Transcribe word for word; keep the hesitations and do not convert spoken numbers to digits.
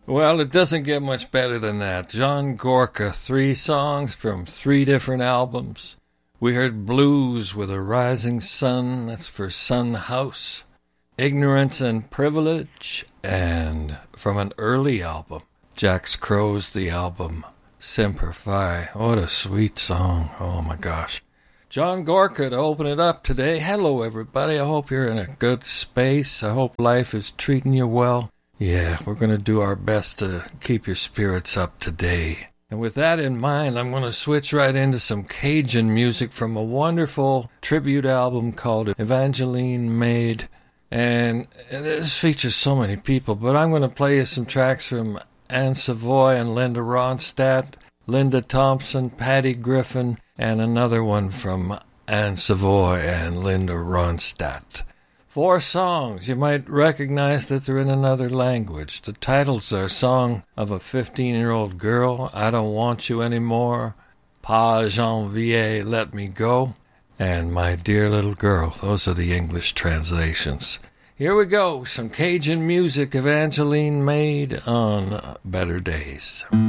Well, it doesn't get much better than that. John Gorka, three songs from three different albums. We heard Blues with a Rising Sun, that's for Sun House. Ignorance and Privilege, and from an early album, Jax Crow's the album, Semper Fi. What a sweet song. Oh my gosh. John Gorka to open it up today. Hello everybody. I hope you're in a good space. I hope life is treating you well. Yeah, we're going to do our best to keep your spirits up today. And with that in mind, I'm going to switch right into some Cajun music from a wonderful tribute album called Evangeline Made. And this features so many people, but I'm going to play you some tracks from Anne Savoy and Linda Ronstadt, Linda Thompson, Patty Griffin, and another one from Anne Savoy and Linda Ronstadt. Four songs. You might recognize that they're in another language. The titles are Song of a fifteen-year-old Girl, I Don't Want You Anymore, Pas Janvier, Let Me Go, and My Dear Little Girl. Those are the English translations. Here we go. Some Cajun music Evangeline Made on Better Days.